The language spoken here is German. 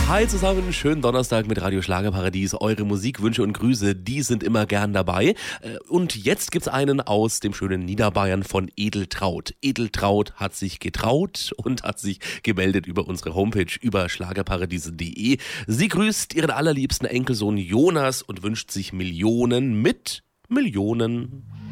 Hi zusammen, schönen Donnerstag mit Radio Schlagerparadies. Eure Musikwünsche und Grüße, die sind immer gern dabei. Und jetzt gibt's einen aus dem schönen Niederbayern von Edeltraut. Edeltraut hat sich getraut und hat sich gemeldet über unsere Homepage über schlagerparadiese.de. Sie grüßt ihren allerliebsten Enkelsohn Jonas und wünscht sich Millionen mit Millionen.